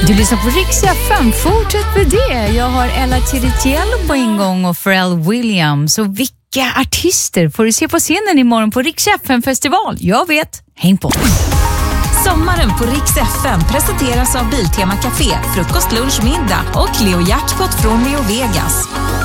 Du lyssnar på Rix FM. Fortsätt med det. Jag har Ella Chirichiello på ingång och Pharrell Williams. Och vilka artister får du se på scenen imorgon på Rix FM-festival? Jag vet. Häng på. Sommaren på Rix FM presenteras av Biltema Café, frukost, lunch, middag och Leo Jackpot från Leo Vegas.